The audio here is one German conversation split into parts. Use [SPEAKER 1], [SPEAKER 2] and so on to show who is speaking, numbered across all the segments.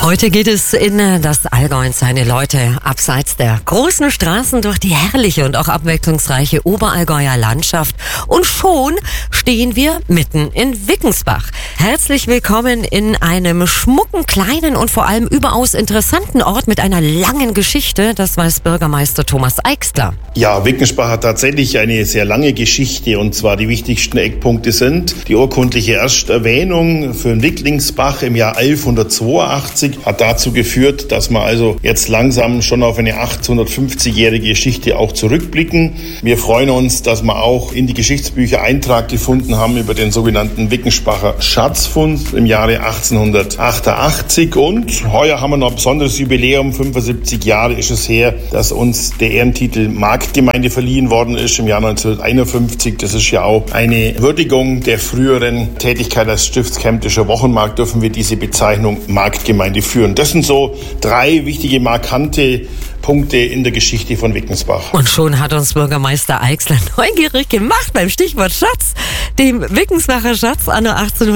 [SPEAKER 1] Heute geht es in das Allgäu und seine Leute abseits der großen Straßen durch die herrliche und auch abwechslungsreiche Oberallgäuer Landschaft. Und schon stehen wir mitten in Wickensbach. Herzlich willkommen in einem schmucken, kleinen und vor allem überaus interessanten Ort mit einer langen Geschichte. Das weiß Bürgermeister ThomasEixler.
[SPEAKER 2] Ja, Wickensbach hat tatsächlich eine sehr lange Geschichte, und zwar die wichtigsten Eckpunkte sind die urkundliche Ersterwähnung für den Wicklingsbach im Jahr 1182 hat dazu geführt, dass wir also jetzt langsam schon auf eine 850-jährige Geschichte auch zurückblicken. Wir freuen uns, dass wir auch in die Geschichtsbücher Eintrag gefunden haben über den sogenannten Wickensbacher Schatzfund im Jahre 1888, und heuer haben wir noch ein besonderes Jubiläum, 75 Jahre ist es her, dass uns der Ehrentitel Marktgemeinde verliehen worden ist im Jahr 1951. Das ist ja auch eine Würdigung der früheren Tätigkeit als Stiftskemptischer Wochenmarkt, dürfen wir diese Bezeichnung Marktgemeinde führen. Das sind so drei wichtige, markante Punkte in der Geschichte von Wickensbach.
[SPEAKER 1] Und schon hat uns BürgermeisterEixler neugierig gemacht beim Stichwort Schatz. Dem Wickensbacher Schatz anno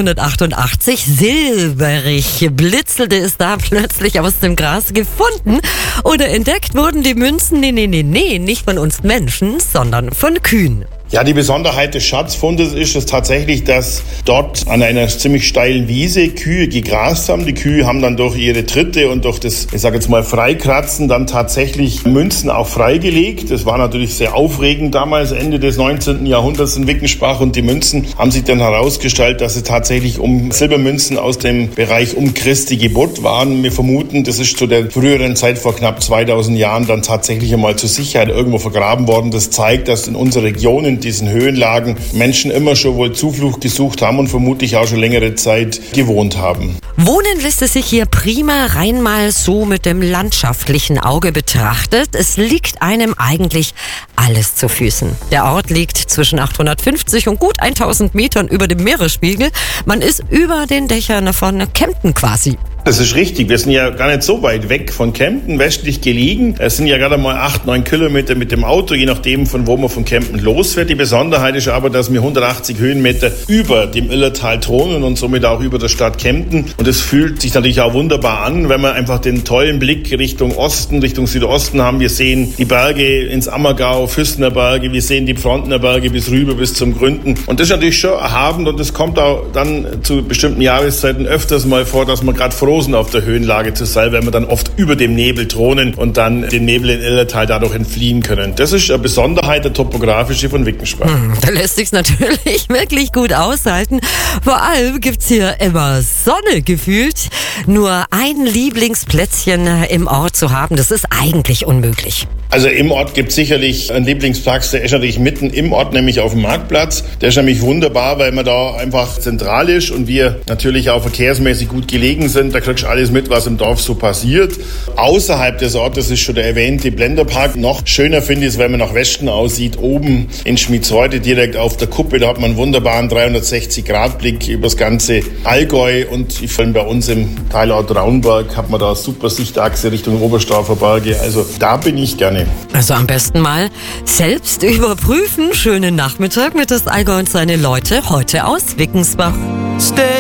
[SPEAKER 1] 1888, silberig blitzelte es da plötzlich aus dem Gras gefunden. Oder entdeckt wurden die Münzen, nee, nicht von uns Menschen, sondern von Kühen.
[SPEAKER 2] Ja, die Besonderheit des Schatzfundes ist es tatsächlich, dass dort an einer ziemlich steilen Wiese Kühe gegrast haben. Die Kühe haben dann durch ihre Tritte und durch das, ich sage jetzt mal, Freikratzen dann tatsächlich Münzen auch freigelegt. Das war natürlich sehr aufregend damals, Ende des 19. Jahrhunderts in Wickensbach, und die Münzen haben sich dann herausgestellt, dass es tatsächlich um Silbermünzen aus dem Bereich um Christi Geburt waren. Wir vermuten, das ist zu der früheren Zeit vor knapp 2000 Jahren dann tatsächlich einmal zur Sicherheit irgendwo vergraben worden. Das zeigt, dass in unserer Region, in diesen Höhenlagen, Menschen immer schon wohl Zuflucht gesucht haben und vermutlich auch schon längere Zeit gewohnt haben.
[SPEAKER 1] Wohnen lässt es sich hier prima, rein mal so mit dem landschaftlichen Auge betrachtet. Es liegt einem eigentlich alles zu Füßen. Der Ort liegt zwischen 850 und gut 1000 Metern über dem Meeresspiegel. Man ist über den Dächern von Kempten quasi.
[SPEAKER 2] Das ist richtig. Wir sind ja gar nicht so weit weg von Kempten, westlich gelegen. Es sind ja gerade mal 8-9 Kilometer mit dem Auto, je nachdem, von wo man von Kempten losfährt. Die Besonderheit ist aber, dass wir 180 Höhenmeter über dem Illertal thronen und somit auch über der Stadt Kempten. Und es fühlt sich natürlich auch wunderbar an, wenn wir einfach den tollen Blick Richtung Osten, Richtung Südosten haben. Wir sehen die Berge ins Ammergau, Füßner Berge, wir sehen die Frontner Berge bis rüber bis zum Gründen. Und das ist natürlich schon erhabend, und es kommt auch dann zu bestimmten Jahreszeiten öfters mal vor, dass man gerade froh sind, auf der Höhenlage zu sein, weil wir dann oft über dem Nebel thronen und dann den Nebel in Illertal dadurch entfliehen können. Das ist eine Besonderheit, der topografische von Wickensbach.
[SPEAKER 1] Da lässt sich's natürlich wirklich gut aushalten. Vor allem gibt's hier immer Sonne gefühlt. Nur ein Lieblingsplätzchen im Ort zu haben, das ist eigentlich unmöglich.
[SPEAKER 2] Also im Ort gibt es sicherlich einen Lieblingsplatz, der ist natürlich mitten im Ort, nämlich auf dem Marktplatz. Der ist nämlich wunderbar, weil man da einfach zentral ist und wir natürlich auch verkehrsmäßig gut gelegen sind. Da kriegst du alles mit, was im Dorf so passiert. Außerhalb des Ortes ist schon der erwähnte Blenderpark. Noch schöner finde ich es, wenn man nach Westen aussieht, oben in Schmiedsheude direkt auf der Kuppe. Da hat man einen wunderbaren 360-Grad-Blick über das ganze Allgäu, und ich finde, bei uns im Teilort Raunberg hat man da eine super Sichtachse Richtung Oberstaufer Berge. Also da bin ich gerne.
[SPEAKER 1] Also am besten mal selbst überprüfen. Schönen Nachmittag mit das Allgäu und seine Leute, heute aus Wickensbach.
[SPEAKER 3] Stay